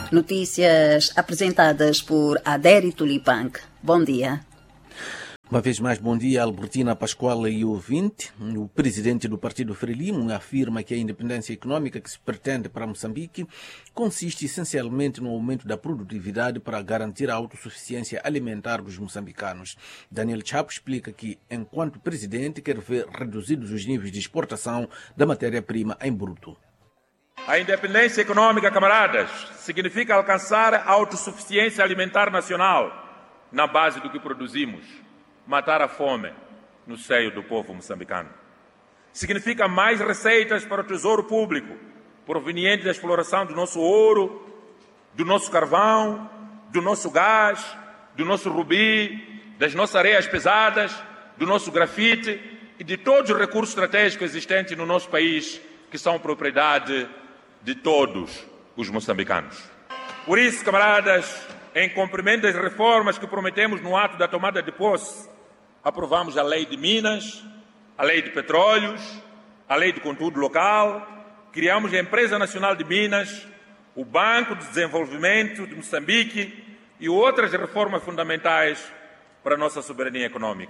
Notícias apresentadas por Adérito Lipanc. Bom dia. Uma vez mais, bom dia, Albertina Pascoal e ouvinte. O presidente do Partido Frelimo afirma que a independência econômica que se pretende para Moçambique consiste essencialmente no aumento da produtividade para garantir a autossuficiência alimentar dos moçambicanos. Daniel Chapo explica que, enquanto presidente, quer ver reduzidos os níveis de exportação da matéria-prima em bruto. A independência econômica, camaradas, significa alcançar a autossuficiência alimentar nacional na base do que produzimos. Matar a fome no seio do povo moçambicano. Significa mais receitas para o tesouro público, proveniente da exploração do nosso ouro, do nosso carvão, do nosso gás, do nosso rubi, das nossas areias pesadas, do nosso grafite e de todos os recursos estratégicos existentes no nosso país, que são propriedade de todos os moçambicanos. Por isso, camaradas, em cumprimento das reformas que prometemos no ato da tomada de posse, aprovamos a Lei de Minas, a Lei de Petróleos, a Lei de Conteúdo Local, criamos a Empresa Nacional de Minas, o Banco de Desenvolvimento de Moçambique e outras reformas fundamentais para a nossa soberania econômica.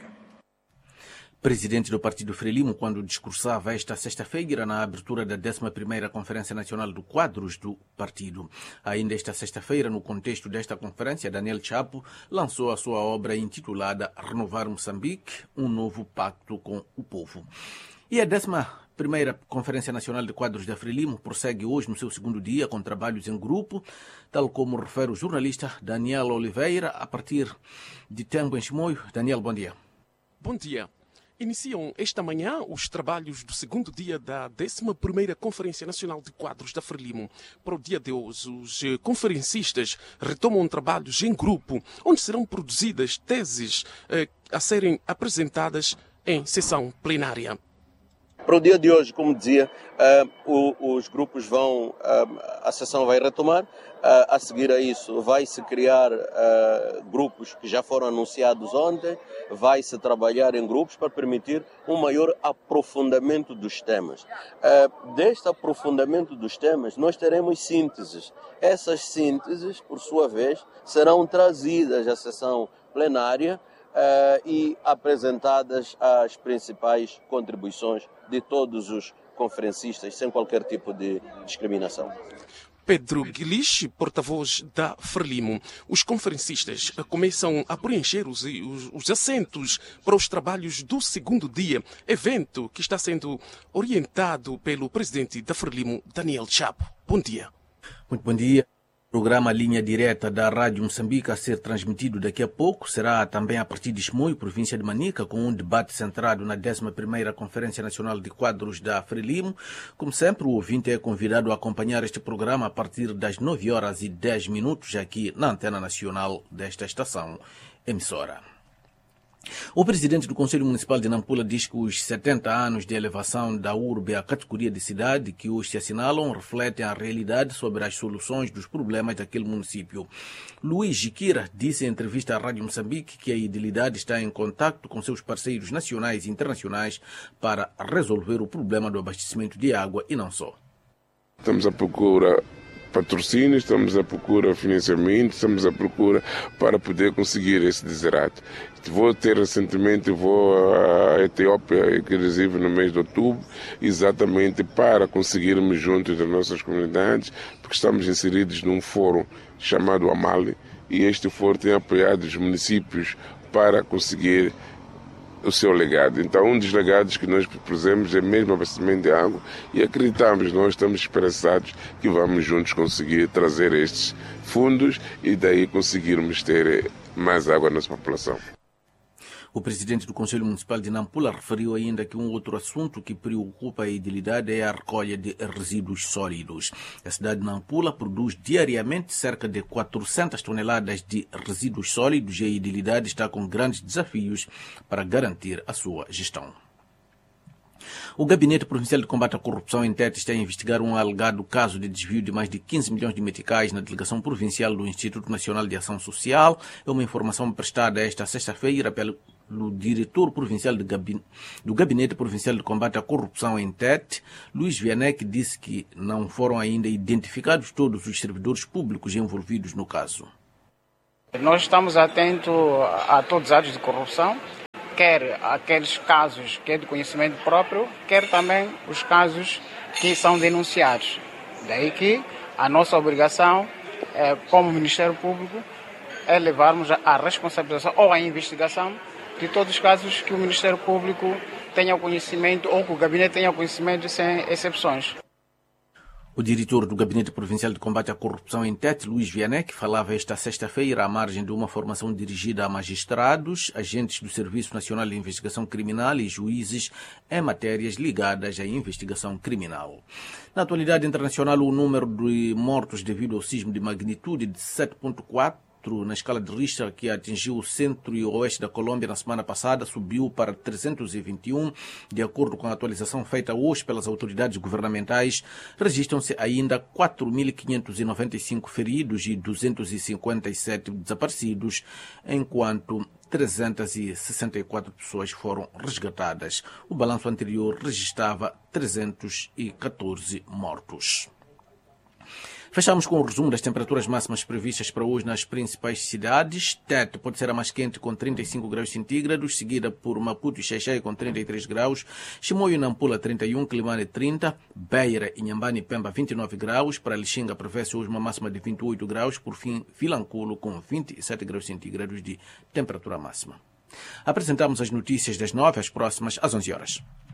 Presidente do Partido Frelimo, quando discursava esta sexta-feira na abertura da 11ª Conferência Nacional de Quadros do partido. Ainda esta sexta-feira, no contexto desta conferência, Daniel Chapo lançou a sua obra intitulada Renovar Moçambique, um novo pacto com o povo. E a 11ª Conferência Nacional de Quadros da Frelimo prossegue hoje no seu segundo dia com trabalhos em grupo, tal como refere o jornalista Daniel Oliveira, a partir de Tembo em Chimoio. Daniel, bom dia. Bom dia. Iniciam esta manhã os trabalhos do segundo dia da 11ª Conferência Nacional de Quadros da Frelimo. Para o dia de hoje, os conferencistas retomam trabalhos em grupo, onde serão produzidas teses a serem apresentadas em sessão plenária. Para o dia de hoje, como dizia, os grupos vão, a sessão vai retomar. A seguir a isso, vai-se criar grupos que já foram anunciados ontem, vai-se trabalhar em grupos para permitir um maior aprofundamento dos temas. Deste aprofundamento dos temas, nós teremos sínteses. Essas sínteses, por sua vez, serão trazidas à sessão plenária e apresentadas as principais contribuições de todos os conferencistas, sem qualquer tipo de discriminação. Pedro Guilich, porta-voz da Frelimo. Os conferencistas começam a preencher os assentos para os trabalhos do segundo dia, evento que está sendo orientado pelo presidente da Frelimo, Daniel Chapo. Bom dia. Muito bom dia. O programa Linha Direta da Rádio Moçambique a ser transmitido daqui a pouco será também a partir de Chimoio, província de Manica, com um debate centrado na 11ª Conferência Nacional de Quadros da Frelimo. Como sempre, o ouvinte é convidado a acompanhar este programa a partir das 9h10 aqui na Antena Nacional desta estação emissora. O presidente do Conselho Municipal de Nampula diz que os 70 anos de elevação da urbe à categoria de cidade que hoje se assinalam refletem a realidade sobre as soluções dos problemas daquele município. Luís Jiquira disse em entrevista à Rádio Moçambique que a idilidade está em contacto com seus parceiros nacionais e internacionais para resolver o problema do abastecimento de água e não só. Estamos à procura patrocínios, estamos à procura financiamento, estamos à procura para poder conseguir esse deserato. Recentemente vou à Etiópia, inclusive no mês de outubro, exatamente para conseguirmos juntos das nossas comunidades, porque estamos inseridos num fórum chamado Amali, e este fórum tem apoiado os municípios para conseguir o seu legado. Então, um dos legados que nós propusemos é mesmo abastecimento de água e acreditamos, nós estamos esperançados que vamos juntos conseguir trazer estes fundos e daí conseguirmos ter mais água na nossa população. O presidente do Conselho Municipal de Nampula referiu ainda que um outro assunto que preocupa a idilidade é a recolha de resíduos sólidos. A cidade de Nampula produz diariamente cerca de 400 toneladas de resíduos sólidos e a idilidade está com grandes desafios para garantir a sua gestão. O Gabinete Provincial de Combate à Corrupção em Tete está a investigar um alegado caso de desvio de mais de 15 milhões de meticais na delegação provincial do Instituto Nacional de Ação Social. É uma informação prestada esta sexta-feira pelo diretor provincial do Gabinete Provincial de Combate à Corrupção em Tete, Luís Vianney, que disse que não foram ainda identificados todos os servidores públicos envolvidos no caso. Nós estamos atentos a todos os atos de corrupção, quer aqueles casos que é de conhecimento próprio, quer também os casos que são denunciados. Daí que a nossa obrigação, como Ministério Público, é levarmos a responsabilização ou a investigação de todos os casos que o Ministério Público tenha conhecimento ou que o Gabinete tenha conhecimento, sem exceções. O diretor do Gabinete Provincial de Combate à Corrupção em Tete, Luís Vianney, que falava esta sexta-feira à margem de uma formação dirigida a magistrados, agentes do Serviço Nacional de Investigação Criminal e juízes em matérias ligadas à investigação criminal. Na atualidade internacional, o número de mortos devido ao sismo de magnitude de 7.4 na escala de Richter, que atingiu o centro e o oeste da Colômbia na semana passada, subiu para 321. De acordo com a atualização feita hoje pelas autoridades governamentais, registram-se ainda 4.595 feridos e 257 desaparecidos, enquanto 364 pessoas foram resgatadas. O balanço anterior registrava 314 mortos. Fechamos com o resumo das temperaturas máximas previstas para hoje nas principais cidades. Tete pode ser a mais quente com 35 graus centígrados, seguida por Maputo e Xaixai com 33 graus, Chimoio e Nampula 31, Climane 30, Beira, Inhambane e Pemba 29 graus, para Lixinga prevê-se hoje uma máxima de 28 graus, por fim Vilanculo com 27 graus centígrados de temperatura máxima. Apresentamos as notícias das 9 às próximas às 11 horas.